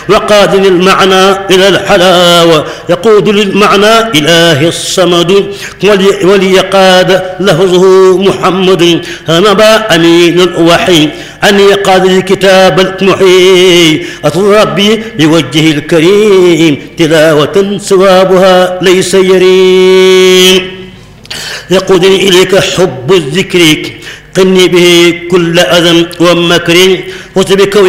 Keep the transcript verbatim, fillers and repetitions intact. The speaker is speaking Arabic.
وقاد للمعنى إلى الحلاوة يقود للمعنى إله الصمد وليقاد لفظه محمد نبا أمين الوحي أن يقاد الكتاب المحيي أطل ربي لوجهه الكريم تلاوة ثوابها ليس يريم يقودني إليك حب الذكر قني به كل أذى ومكر وتبك